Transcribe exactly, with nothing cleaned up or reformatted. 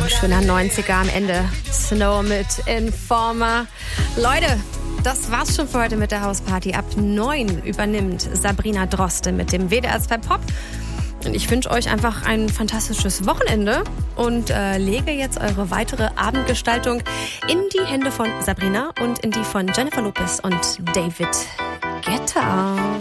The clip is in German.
Schöner neunziger am Ende. Snow mit Informer. Leute, das war's schon für heute mit der Hausparty. Ab neun übernimmt Sabrina Droste mit dem W D R zwei Pop. Und ich wünsche euch einfach ein fantastisches Wochenende und äh, lege jetzt eure weitere Abendgestaltung in die Hände von Sabrina und in die von Jennifer Lopez und David Guetta.